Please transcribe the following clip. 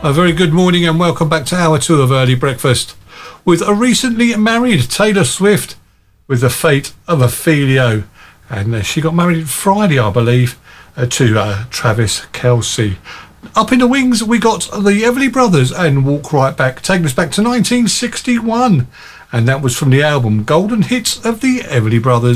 A very good morning and welcome back to hour 2 of Early Breakfast with a recently married Taylor Swift with the fate of Ophelio, and she got married Friday, I believe, to Travis Kelce. Up in the wings we got the Everly Brothers and Walk Right Back, taking us back to 1961, and that was from the album Golden Hits of the Everly Brothers.